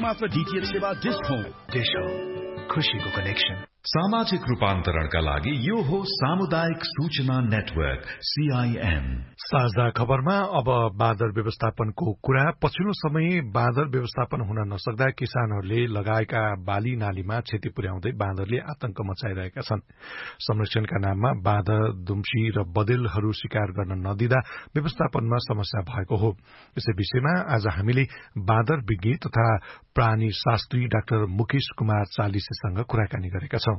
मात्र डीटीएच सेवा dish home. खुशीको कनेक्सन। सामाजिक रूपान्तरणका लागि यो हो सामुदायिक सूचना नेटवर्क CIN। साझा खबरमा अब बाँदर व्यवस्थापनको कुरा। पछिल्लो समय बाँदर व्यवस्थापन हुन नसक्दा किसानहरूले लगाएका बाली नालीमा क्षति पुर्याउँदै बाँदरले आतंक मचाइरहेका छन्। संरक्षणका नाममा बाँदर, दुम्सी र बदेलहरू शिकार गर्न नदिँदा व्यवस्थापनमा समस्या भएको हो। यसै विषयमा आज हामीले बाँदर विज्ञ तथा प्राणी शास्त्री डाक्टर मुकेश कुमार चालिसेसँग कुराकानी गरेका छौं।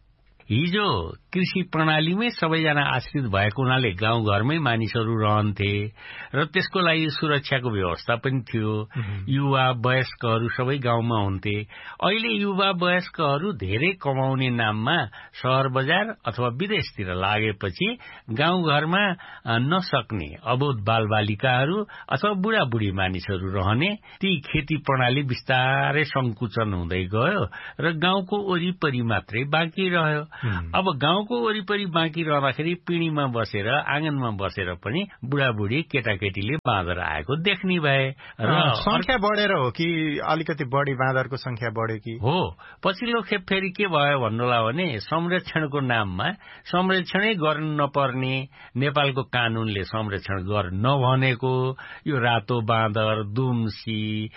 हिजो कृषि प्रणालीमै सबैजना आश्रित भएको हुनाले गाउँघरमै मानिसहरू रहन्थे र त्यसको लागि सुरक्षाको व्यवस्था पनि थियो। युवा वयस्कहरू सबै गाउँमा हुन्थे। अहिले युवा वयस्कहरू धेरै कमाउने नाममा शहर बजार अथवा विदेशतिर लागेपछि गाउँघरमा नसक्ने अबोध बालबालिकाहरू अथवा बुढाबुढी मानिसहरू रहने ती खेती प्रणाली बिस्तारै संकुचन हुँदै गयो र गाउँको वरिपरि मात्रै बाँकी रह्यो। अब गाउँको वरिपरि बाँकी रहँदाखेरि पिँढीमा बसेर आँगनमा बसेर पनि बुढाबुढी केटाकेटीले बाँदर आएको देख्ने भए र संख्या बढेर हो कि अलिकति बढी बाँदरको संख्या बढ्यो कि हो। पछिल्लो खेप फेरि के भयो भन्नुलाई भने संरक्षणको नाममा संरक्षणै गर्नु नपर्ने नेपालको कानूनले संरक्षण गर्न नभनेको यो रातो बाँदर, दुम्सी,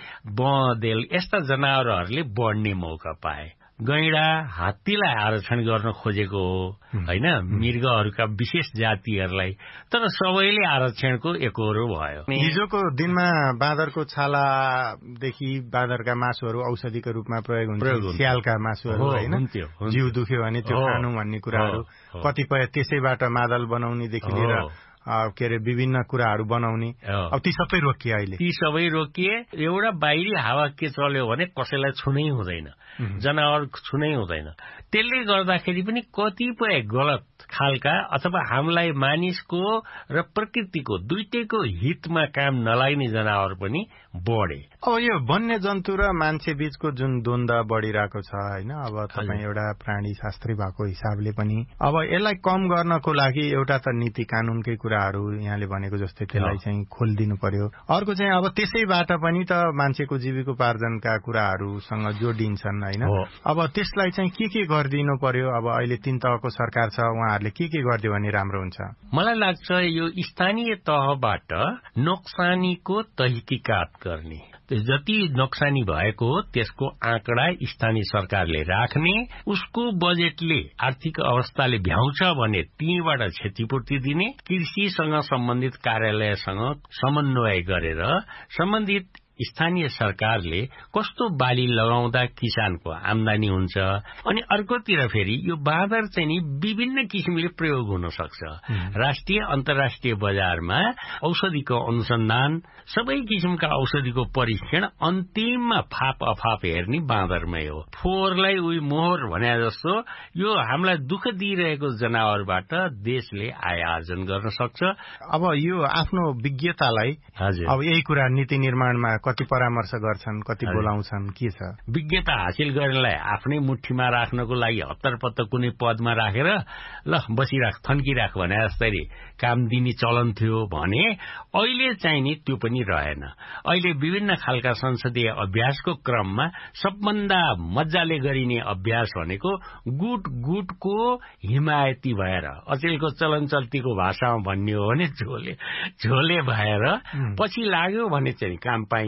बँदेल यस्ता जनावरहरूले बढ्ने मौका पाए। गैंडा, हात्तीलाई आरक्षण गर्न खोजेको हो हैन, मृगहरूका विशेष जातिहरूलाई, तर सबैले आरक्षणको एकहोरो भयो। हिजोको दिनमा बाँदरको छालादेखि बाँदरका मासुहरू औषधिको रूपमा प्रयोग हुन्छ। स्यालका मासुहरू हैन, जिउ दुख्यो भने त्यो खानु भन्ने कुराहरू कतिपय त्यसैबाट मादल बनाउनेदेखि लिएर के अरे विभिन्न कुराहरू बनाउने अब ती सबै रोकिए। अहिले ती सबै रोकिए। एउटा बाहिरी हावा के चल्यो भने कसैलाई छुनै हुँदैन, जनावर छुनै हुँदैन। त्यसले गर्दाखेरि पनि कतिपय गलत खालका अथवा हामीलाई मानिसको र प्रकृतिको दुईटैको हितमा काम नलाग्ने जनावर पनि बढे। अब यो वन्य जन्तु र मान्छे बीचको जुन द्वन्द्व बढ़िरहेको छ हैन, अब तपाईँ एउटा प्राणी शास्त्री भएको हिसाबले पनि अब यसलाई कम गर्नको लागि एउटा त नीति कानूनकै कुराहरू यहाँले भनेको जस्तै त्यसलाई चाहिँ खोलिदिनु पर्यो। अर्को चाहिँ अब त्यसैबाट पनि त मान्छेको जीविकोपार्जनका कुराहरूसँग जोडिन्छन् हैन। अब त्यसलाई चाहिँ के गरिदिनु पर्यो? अब अहिले 3 तहको सरकार छ, उहाँहरूले के गरिदियो भने राम्रो हुन्छ? मलाई लाग्छ यो स्थानीय तहबाट नोक्सानीको तहकीकात गर्ने, जति नोक्सानी भएको हो त्यसको आँकडा स्थानीय सरकारले राख्ने, उसको बजेटले आर्थिक अवस्थाले भ्याउँछ भने तीबाट क्षतिपूर्ति दिने, कृषिसँग सम्बन्धित कार्यालयसँग समन्वय गरेर सम्बन्धित स्थानीय सरकारले कस्तो बाली लगाउँदा किसानको आमदानी हुन्छ। अनि अर्कोतिर फेरि यो बाँदर चाहिँ नि विभिन्न किसिमले प्रयोग हुन सक्छ। राष्ट्रिय अन्तर्राष्ट्रिय बजारमा औषधिको अनुसन्धान, सबै किसिमका औषधिको परीक्षण अन्तिममा फाप अफाप हेर्ने बाँदरमै हो। फोहोरलाई उही मोहर भने जस्तो यो हामीलाई दुःख दिइरहेको जनावरबाट देशले आय आर्जन गर्न सक्छ। अब यो आफ्नो विज्ञतालाई अब यही कुरा नीति निर्माणमा कति परामर्श गर्छन्, कति बोलाउँछन्, के छ? विज्ञता हासिल गर्नलाई आफ्नै मुठीमा राख्नको लागि हत्तरपत्त कुनै पदमा राखेर ल बसिराख, थन्किराख भने जस्तै काम दिने चलन थियो भने अहिले चाहिँ नि त्यो पनि रहेन। अहिले विभिन्न खालका संसदीय अभ्यासको क्रममा सबभन्दा मजाले गरिने अभ्यास भनेको गुटको हिमायती भएर, अचेलको चलन चल्तीको भाषामा भन्ने हो भने झोले भएर पछि लाग्यो भने चाहिँ काम पाइन्छ।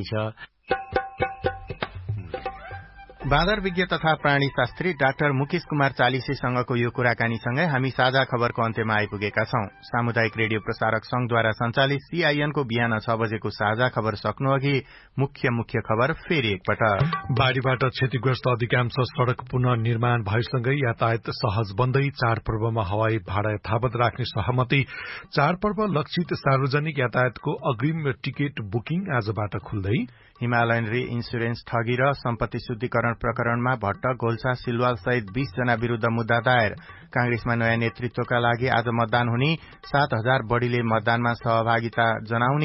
बाँदर विज्ञ तथा प्राणी शास्त्री डाक्टर मुकेश कुमार चालिसेसँगको यो कुराकानीसँगै हामी साझा खबरको अन्त्यमा आइपुगेका छौं। सामुदायिक रेडियो प्रसारक संघद्वारा सञ्चालित CIN को बिहान 6 बजेको साझा खबर सक्नु अघि मुख्य खबर फेरि एकपटक। बाढ़ीबाट क्षतिग्रस्त अधिकांश सड़क पुनः निर्माण भएसँगै यातायात सहज बन्दै चाडपर्वमा हवाई भाडा यथावत राख्ने सहमति। चाडपर्व लक्षित सार्वजनिक यातायातको अग्रिम टिकट बुकिङ आजबाट खुल्दै। हिमालयन रे इन्स्योरेन्स ठगी र सम्पत्ति शुद्धिकरण प्रकरणमा भट्ट, घोल्सा, सिलवाल सहित 20 जना विरूद्ध मुद्दा दायर। कांग्रेसमा नयाँ नेतृत्वका लागि आज मतदान हुने, 7,000 बढ़ीले मतदानमा सहभागिता जनाउने।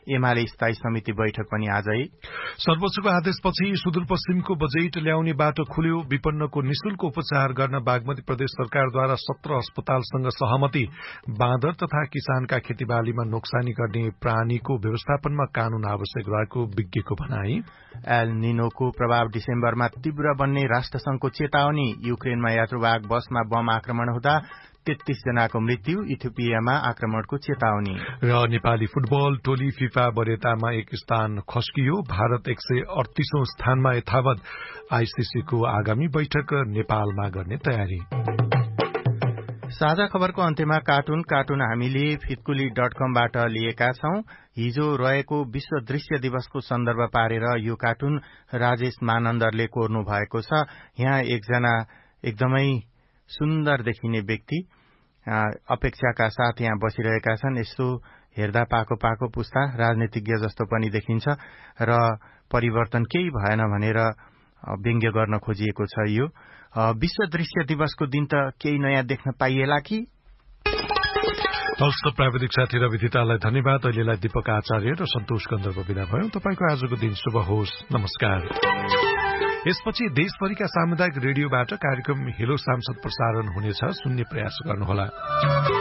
एमाले स्थायी समिति बैठक पनि आजै। सर्वोच्चको आदेशपछि सुदूरपश्चिमको बजेट ल्याउने बाटो खुल्यो। विपन्नको निशुल्क उपचार गर्न बागमती प्रदेश सरकारद्वारा 17 अस्पतालसँग सहमति। बाँदर तथा किसानका खेतीबालीमा नोक्सानी गर्ने प्राणीको व्यवस्थापनमा कानून आवश्यक रहेको विज्ञको भनाई। एल निनोको प्रभाव डिसेम्बरमा तीव्र बन्ने राष्ट्रसंघको चेतावनी। युक्रेनमा यात्रुवाहक बसमा बम आक्रमण हुँदा 33 जनाको मृत्यु। इथियोपियामा आक्रमणको चेतावनी। र नेपाली फुटबल टोली फिफा वरियतामा एक स्थान खस्कियो। भारत 138औं स्थानमा यथावत। आईसीसीको आगामी बैठक नेपालमा गर्ने तयारी। साझा खबरको अन्त्यमा कार्टुन हामीले फितकुली.com बाट लिएका छौं। हिजो रहेको विश्व दृश्य दिवसको सन्दर्भ पारेर यो कार्टुन राजेश मानन्दरले कोर्नु भएको छ। यहाँ एकजना एकदमै सुन्दर देखिने व्यक्ति अपेक्षाका साथ यहाँ बसिरहेका छन्। यस्तो हेर्दा पाको पुस्ता राजनीतिज्ञ जस्तो पनि देखिन्छ र परिवर्तन केही भएन भनेर व्यङ्ग्य गर्न खोजिएको छ। यो विश्व दृश्य दिवसको दिन त केही नयाँ देख्न पाइएला कि? हस्त प्राविधिक साथी रविदितालाई धन्यवाद। अहिलेलाई दीपक आचार्य र सन्तोष गन्धर्व विदा भयौं। तपाईको आजको दिन शुभ होस्। नमस्कार। यसपछि देशभरिका सामुदायिक रेडियोबाट कार्यक्रम हेलो सांसद प्रसारण हुनेछ। सुन्ने प्रयास गर्नुहोला।